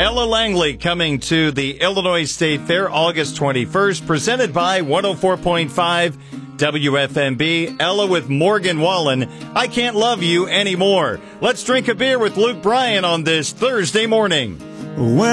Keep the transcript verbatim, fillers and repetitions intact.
Ella Langley coming to the Illinois State Fair August twenty-first, presented by one oh four point five W F M B. Ella with Morgan Wallen. I Can't Love You Anymore. Let's drink a beer with Luke Bryan on this Thursday morning. When